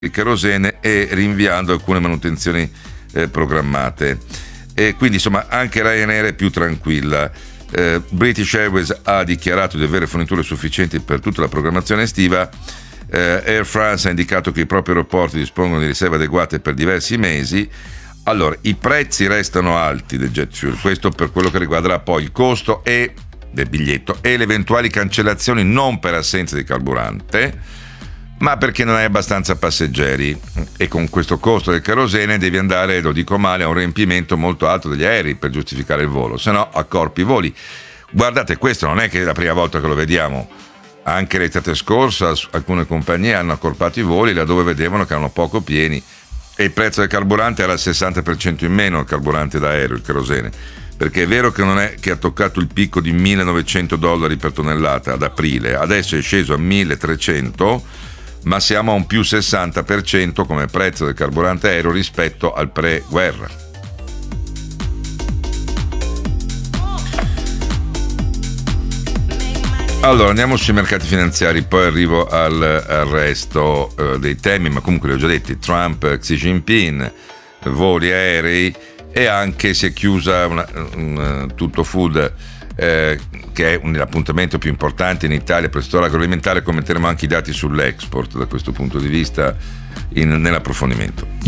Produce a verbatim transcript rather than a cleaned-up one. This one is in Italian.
il kerosene e rinviando alcune manutenzioni eh, programmate. E quindi insomma anche Ryanair è più tranquilla. eh, British Airways ha dichiarato di avere forniture sufficienti per tutta la programmazione estiva. eh, Air France ha indicato che i propri aeroporti dispongono di riserve adeguate per diversi mesi. Allora, i prezzi restano alti del jet fuel, questo per quello che riguarderà poi il costo e del biglietto e le eventuali cancellazioni, non per assenza di carburante, ma perché non hai abbastanza passeggeri, e con questo costo del kerosene devi andare, lo dico male, a un riempimento molto alto degli aerei per giustificare il volo, se no accorpi i voli. Guardate, questo non è che è la prima volta che lo vediamo, anche l'estate scorsa alcune compagnie hanno accorpato i voli laddove vedevano che erano poco pieni e il prezzo del carburante era il sessanta per cento in meno, il carburante d'aereo, il kerosene, perché è vero che non è che ha toccato il picco di millenovecento dollari per tonnellata ad aprile, adesso è sceso a milletrecento, ma siamo a un più sessanta per cento come prezzo del carburante aereo rispetto al pre-guerra. Allora andiamo sui mercati finanziari, poi arrivo al, al resto eh, dei temi, ma comunque li ho già detti: Trump, Xi Jinping, voli aerei, e anche si è chiusa una, un, tutto food, eh, che è un appuntamento più importante in Italia per il settore agroalimentare. Commenteremo anche i dati sull'export da questo punto di vista in, nell'approfondimento.